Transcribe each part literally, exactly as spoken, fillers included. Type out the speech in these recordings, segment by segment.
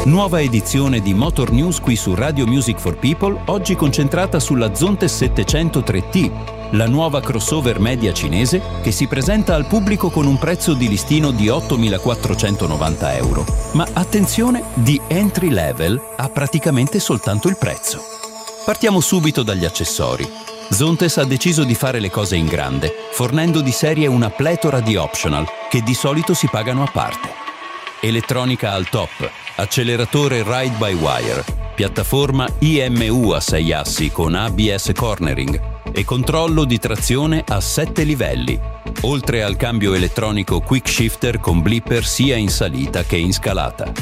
Nuova edizione di Motor News qui su Radio Music for People, oggi concentrata sulla Zontes settecentotre T, la nuova crossover media cinese che si presenta al pubblico con un prezzo di listino di ottomilaquattrocentonovanta euro. Ma attenzione, di entry level ha praticamente soltanto il prezzo. Partiamo subito dagli accessori. Zontes ha deciso di fare le cose in grande, fornendo di serie una pletora di optional che di solito si pagano a parte. Elettronica al top, acceleratore ride-by-wire, piattaforma I M U a sei assi con A B S cornering e controllo di trazione a sette livelli, oltre al cambio elettronico quick shifter con blipper sia in salita che in scalata.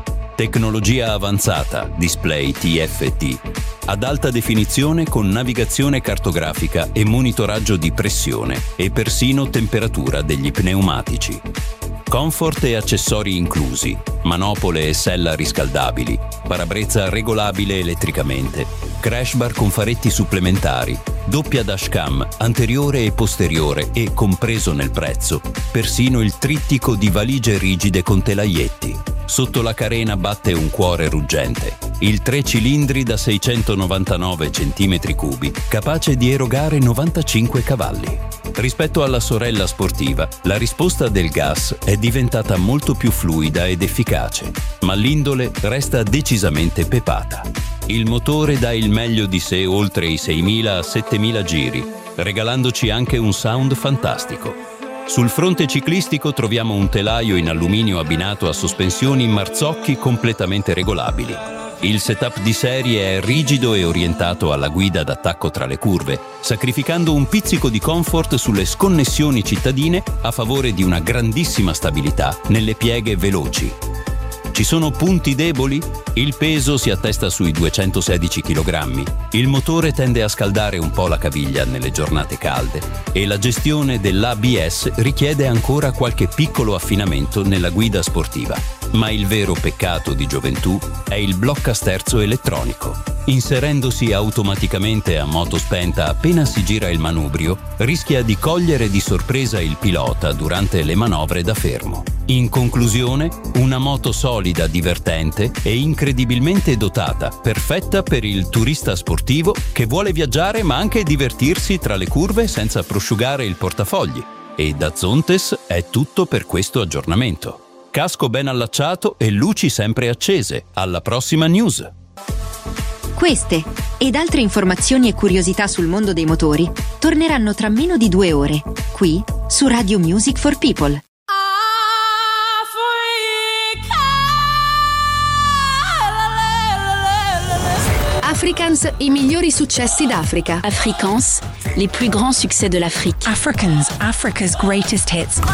Tecnologia avanzata, display T F T, ad alta definizione con navigazione cartografica e monitoraggio di pressione e persino temperatura degli pneumatici. Comfort e accessori inclusi, manopole e sella riscaldabili, parabrezza regolabile elettricamente, crash bar con faretti supplementari, doppia dashcam anteriore e posteriore e, compreso nel prezzo, persino il trittico di valigie rigide con telaietti. Sotto la carena batte un cuore ruggente, il tre cilindri da seicentonovantanove centimetri cubi, capace di erogare novantacinque cavalli. Rispetto alla sorella sportiva, la risposta del gas è diventata molto più fluida ed efficace, ma l'indole resta decisamente pepata. Il motore dà il meglio di sé oltre i seimila a settemila giri, regalandoci anche un sound fantastico. Sul fronte ciclistico troviamo un telaio in alluminio abbinato a sospensioni marzocchi completamente regolabili. Il setup di serie è rigido e orientato alla guida d'attacco tra le curve, sacrificando un pizzico di comfort sulle sconnessioni cittadine a favore di una grandissima stabilità nelle pieghe veloci. Ci sono punti deboli? Il peso si attesta sui duecentosedici chilogrammi, il motore tende a scaldare un po' la caviglia nelle giornate calde e la gestione dell'A B S richiede ancora qualche piccolo affinamento nella guida sportiva. Ma il vero peccato di gioventù è il bloccasterzo elettronico. Inserendosi automaticamente a moto spenta appena si gira il manubrio, rischia di cogliere di sorpresa il pilota durante le manovre da fermo. In conclusione, una moto solida, divertente e incredibilmente dotata, perfetta per il turista sportivo che vuole viaggiare ma anche divertirsi tra le curve senza prosciugare il portafogli. E da Zontes è tutto per questo aggiornamento. Casco ben allacciato e luci sempre accese. Alla prossima news! Queste ed altre informazioni e curiosità sul mondo dei motori torneranno tra meno di due ore, qui su Radio Music for People. Afrikaans, i migliori successi d'Africa. Afrikaans, les plus grands succès de l'Afrique. Africans, Africa's greatest hits.